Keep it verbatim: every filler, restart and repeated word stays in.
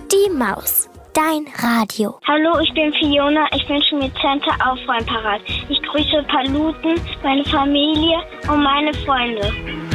Die Maus. Dein Radio. Hallo, ich bin Fiona. Ich wünsche mir Center Aufräumparat. Ich grüße Paluten, meine Familie und meine Freunde.